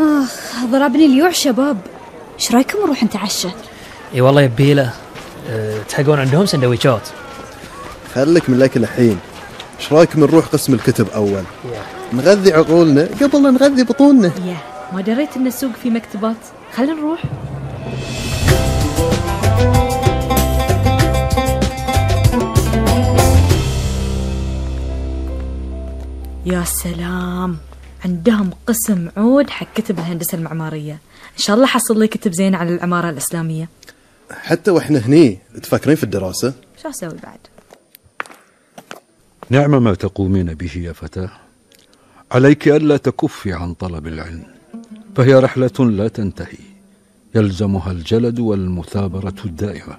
ضربني اليوع شباب. ايش رايكم نروح نتعشى؟ اي والله يا بيله، تحقون عندهم سندويشات. خليك من الاكل الحين. ايش رايكم نروح قسم الكتب اول؟ نغذي عقولنا قبل لا نغذي بطوننا. ما دريت ان السوق في مكتبات. خلينا نروح. يا سلام، عندهم قسم عود حق كتب الهندسة المعمارية. إن شاء الله حصل لي كتب زين على العمارة الإسلامية. حتى وإحنا هني تفكرين في الدراسة؟ شو أسوي بعد؟ نعم ما تقومين به يا فتاة. عليك ألا تكفي عن طلب العلم، فهي رحلة لا تنتهي، يلزمها الجلد والمثابرة الدائمة.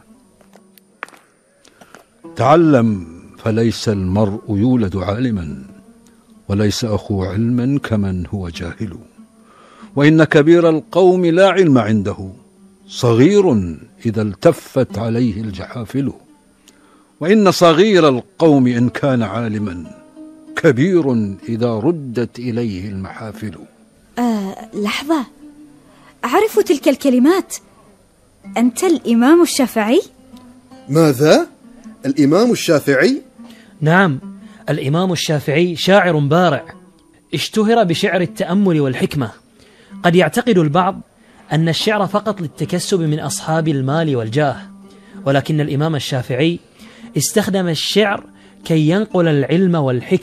تعلم، فليس المرء يولد عالما، وليس أخو علم كمن هو جاهل. وإن كبير القوم لا علم عنده، صغير إذا التفت عليه الجحافل. وإن صغير القوم إن كان عالما، كبير إذا ردت إليه المحافل. لحظة، أعرف تلك الكلمات. أنت الإمام الشافعي؟ ماذا؟ الإمام الشافعي؟ نعم، الإمام الشافعي شاعر بارع، اشتهر بشعر التأمل والحكمة. قد يعتقد البعض أن الشعر فقط للتكسب من أصحاب المال والجاه، ولكن الإمام الشافعي استخدم الشعر كي ينقل العلم والحكمة